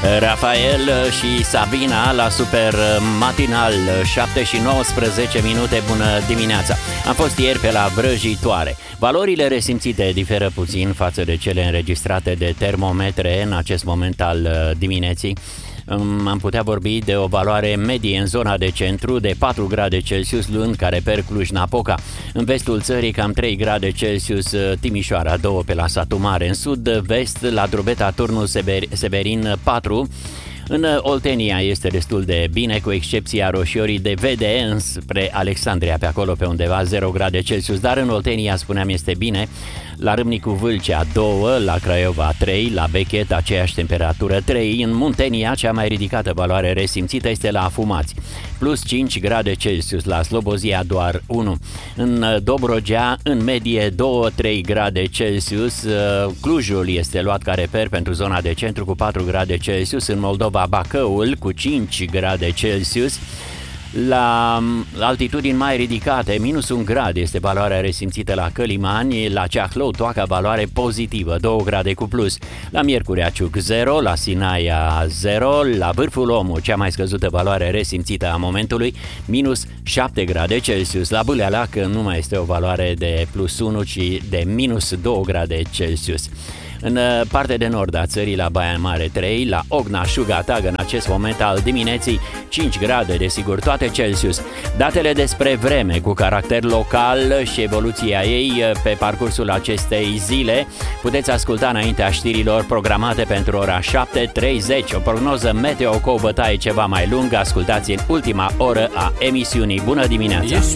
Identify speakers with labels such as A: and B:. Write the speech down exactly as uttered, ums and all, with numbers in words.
A: Rafael și Sabina la Super Matinal, șapte și nouăsprezece minute, bună dimineața. Am fost ieri pe la vrăjitoare. Valorile resimțite diferă puțin față de cele înregistrate de termometre în acest moment al dimineții. Am putea vorbi de o valoare medie în zona de centru de patru grade Celsius, Lund, Careper, Cluj-Napoca. În vestul țării cam trei grade Celsius, Timișoara doi pe la Satu Mare. În sud-vest la Drobeta, Turnul Severin patru. În Oltenia este destul de bine, cu excepția Roșiorii de Vede înspre Alexandria, pe acolo pe undeva zero grade Celsius, dar în Oltenia, spuneam, este bine. La Râmnicu Vâlcea doi, la Craiova trei, la Bechet aceeași temperatură trei, în Muntenia cea mai ridicată valoare resimțită este la Afumați, plus cinci grade Celsius, la Slobozia doar unu. În Dobrogea, în medie doi trei grade Celsius, Clujul este luat ca reper pentru zona de centru cu patru grade Celsius, în Moldova Bacăul cu cinci grade Celsius. La altitudini mai ridicate, minus un grad este valoarea resimțită la Călimani, la Ceahlău, Toaca, valoare pozitivă, doi grade cu plus. La Miercurea Ciuc zero, la Sinaia zero, la Vârful Omul, cea mai scăzută valoare resimțită a momentului, minus șapte grade Celsius. La Bâlealac nu mai este o valoare de plus unu, ci de minus doi grade Celsius. În partea de nord a țării, la Baia Mare trei, la Ogna, Șugatag, în acest moment al dimineții cinci grade, desigur, toate Celsius. Datele despre vreme cu caracter local și evoluția ei pe parcursul acestei zile puteți asculta înaintea știrilor programate pentru ora șapte treizeci. O prognoză meteo cu o bătaie ceva mai lungă, ascultați în ultima oră a emisiunii. Bună dimineața!